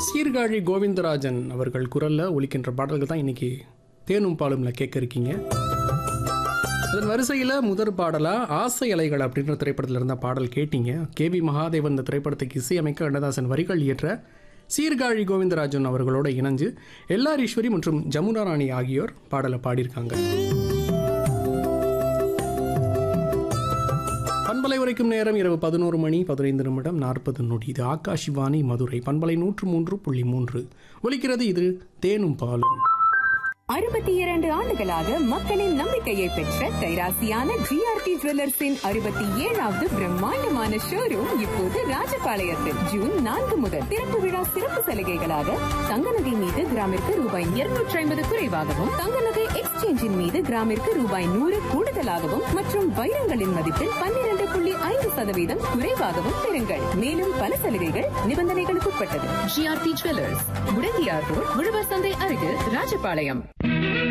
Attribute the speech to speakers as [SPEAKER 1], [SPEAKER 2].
[SPEAKER 1] சீர்காழி கோவிந்தராஜன் அவர்கள் குரலில் ஒலிக்கின்ற பாடல்கள் தான் இன்னைக்கு தேனும் பாலும்ல கேட்க இருக்கீங்க. அதன் வரிசையில் முதற் பாடலாக ஆசை அலைகள் அப்படின்ற திரைப்படத்தில் இருந்த பாடல் கேட்டீங்க. கேவி மகாதேவன் இந்த திரைப்படத்துக்கு இசையமைக்க கண்ணதாசன் வரிகள் இயற்ற சீர்காழி கோவிந்தராஜன் அவர்களோடு இணைஞ்சு எல்ஆர் ஈஸ்வரி மற்றும் ஜமுனா ராணி ஆகியோர் பாடலை பாடியிருக்காங்க. பண்பலை உரைக்கும் நேரம் இரவு 11 மணி 15 நிமிடம் 40 நொடி. இது ஆகாஷ்வாணி மதுரை பண்பலை 103.3 ஒலிக்கிறது. இது தேனும் பாலும்.
[SPEAKER 2] 62 ஆண்டுகளாக மக்களின் நம்பிக்கையை பெற்ற கைராசியான ஜிஆர்டி ஜுவல்லர்ஸின் 67வது பிரம்மாண்டமான ஷோரூம் இப்போது ராஜபாளையத்தில் ஜூன் 4 முதல் திறப்பு விழா சிறப்பு சலுகைகளாக தங்க நகை மீது கிராமிற்கு ரூபாய் 250 குறைவாகவும், தங்க நகை எக்ஸ்சேஞ்சின் மீது கிராமிற்கு ரூபாய் 100 கூடுதலாகவும் மற்றும் வைரங்களின் மதிப்பில் 12.5% குறைவாகவும் பெறுங்கள். மேலும் பல சலுகைகள் நிபந்தனைகளுக்கு உட்பட்டது. ஜிஆர்டி ஜுவல்லர்ஸ், முடங்கியார் ரோட், உழவர் சந்தை அருகில், ராஜபாளையம்.